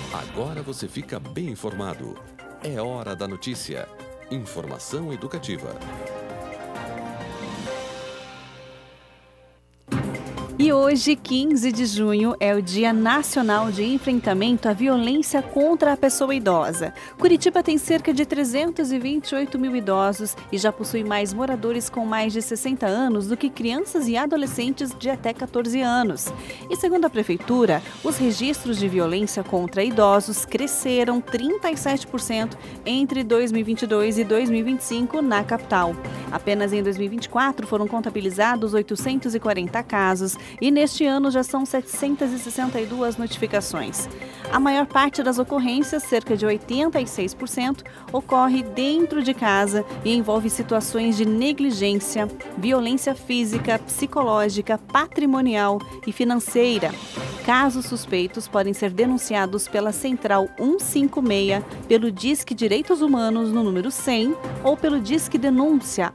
Agora você fica bem informado. É hora da notícia. Informação educativa. E hoje, 15 de junho, é o Dia Nacional de Enfrentamento à Violência contra a Pessoa Idosa. Curitiba tem cerca de 328 mil idosos e já possui mais moradores com mais de 60 anos do que crianças e adolescentes de até 14 anos. E segundo a Prefeitura, os registros de violência contra idosos cresceram 37% entre 2022 e 2025 na capital. Apenas em 2024 foram contabilizados 840 casos e neste ano já são 762 notificações. A maior parte das ocorrências, cerca de 86%, ocorre dentro de casa e envolve situações de negligência, violência física, psicológica, patrimonial e financeira. Casos suspeitos podem ser denunciados pela Central 156, pelo Disque Direitos Humanos no número 100 ou pelo Disque Denúncia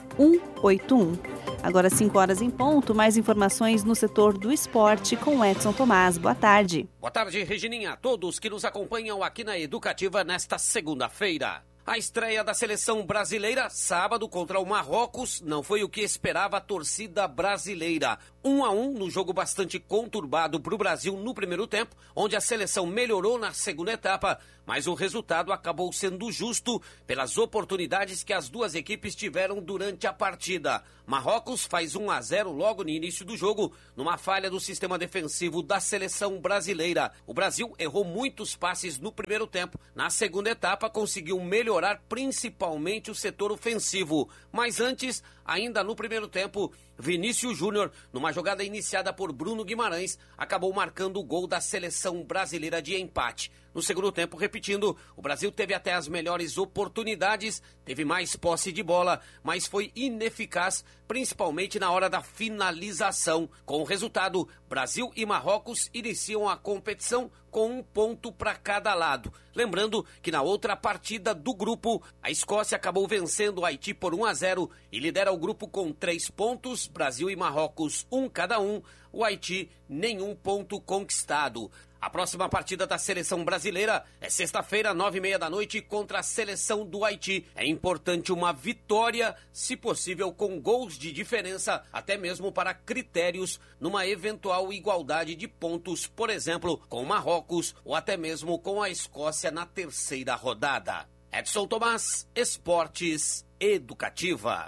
181. Agora 5 horas em ponto, mais informações no setor do esporte com Edson Tomás. Boa tarde. Boa tarde, Regininha, a todos que nos acompanham aqui na Educativa nesta segunda-feira. A estreia da seleção brasileira, sábado, contra o Marrocos, não foi o que esperava a torcida brasileira. 1-1 no jogo bastante conturbado para o Brasil no primeiro tempo, onde a seleção melhorou na segunda etapa, mas o resultado acabou sendo justo pelas oportunidades que as duas equipes tiveram durante a partida. Marrocos faz 1-0 logo no início do jogo, numa falha do sistema defensivo da seleção brasileira. O Brasil errou muitos passes no primeiro tempo. Na segunda etapa, conseguiu melhorar principalmente o setor ofensivo. Mas antes, ainda no primeiro tempo, Vinícius Júnior, numa jogada iniciada por Bruno Guimarães, acabou marcando o gol da seleção brasileira de empate. No segundo tempo, repetindo, o Brasil teve até as melhores oportunidades, teve mais posse de bola, mas foi ineficaz, principalmente na hora da finalização. Com o resultado, Brasil e Marrocos iniciam a competição com 1 ponto para cada lado. Lembrando que na outra partida do grupo, a Escócia acabou vencendo o Haiti por 1-0 e lidera o grupo com 3 pontos, Brasil e Marrocos 1 cada um, o Haiti nenhum ponto conquistado. A próxima partida da seleção brasileira é sexta-feira, 9h30 da noite, contra a seleção do Haiti. É importante uma vitória, se possível com gols de diferença, até mesmo para critérios numa eventual igualdade de pontos, por exemplo, com Marrocos ou até mesmo com a Escócia na terceira rodada. Edson Tomás, Esportes Educativa.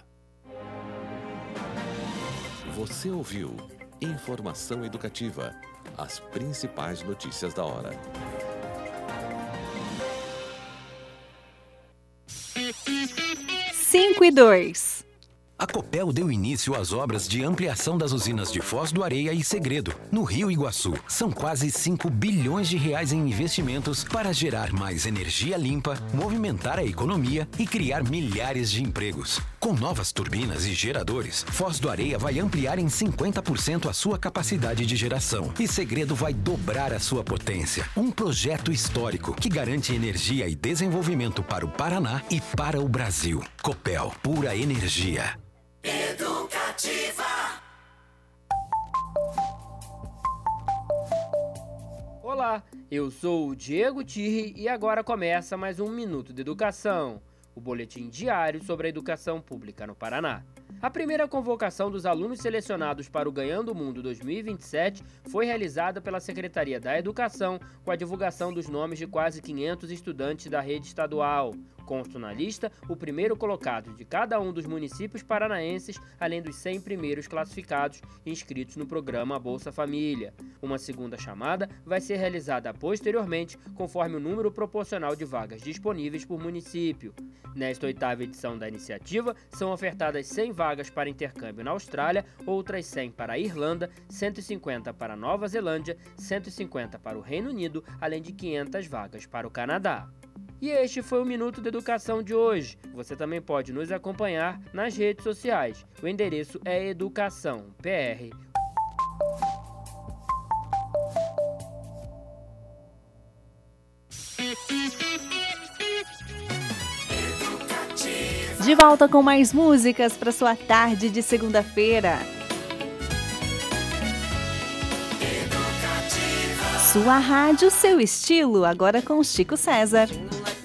Você ouviu Informação Educativa. As principais notícias da hora. 5:02. A Copel deu início às obras de ampliação das usinas de Foz do Areia e Segredo, no Rio Iguaçu. São quase 5 bilhões de reais em investimentos para gerar mais energia limpa, movimentar a economia e criar milhares de empregos. Com novas turbinas e geradores, Foz do Areia vai ampliar em 50% a sua capacidade de geração e Segredo vai dobrar a sua potência. Um projeto histórico que garante energia e desenvolvimento para o Paraná e para o Brasil. Copel, pura energia. Educativa. Olá, eu sou o Diego Tirri e agora começa mais um Minuto de Educação, o boletim diário sobre a educação pública no Paraná. A primeira convocação dos alunos selecionados para o Ganhando o Mundo 2027 foi realizada pela Secretaria da Educação com a divulgação dos nomes de quase 500 estudantes da rede estadual. Consta na lista o primeiro colocado de cada um dos municípios paranaenses, além dos 100 primeiros classificados inscritos no programa Bolsa Família. Uma segunda chamada vai ser realizada posteriormente, conforme o número proporcional de vagas disponíveis por município. Nesta 8ª edição da iniciativa, são ofertadas 100 vagas para intercâmbio na Austrália, outras 100 para a Irlanda, 150 para a Nova Zelândia, 150 para o Reino Unido, além de 500 vagas para o Canadá. E este foi o Minuto de Educação de hoje. Você também pode nos acompanhar nas redes sociais. O endereço é Educação PR. De volta com mais músicas para sua tarde de segunda-feira. Sua rádio, seu estilo, agora com Chico César.